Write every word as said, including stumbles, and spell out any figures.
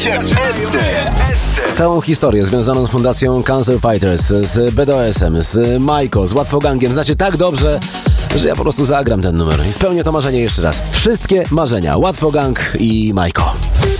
Całą historię związaną z fundacją Cancer Fighters, z B D O S-em, z Majko, z Łatwogangiem znacie tak dobrze, że ja po prostu zagram ten numer i spełnię to marzenie jeszcze raz. Wszystkie marzenia. Łatwogang i Majko.